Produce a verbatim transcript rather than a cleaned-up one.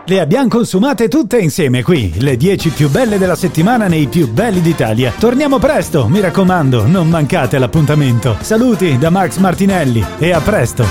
Le abbiamo consumate tutte insieme qui, le dieci più belle della settimana nei più belli d'Italia. Torniamo presto, mi raccomando, non mancate l'appuntamento. Saluti da Max Martinelli e a presto.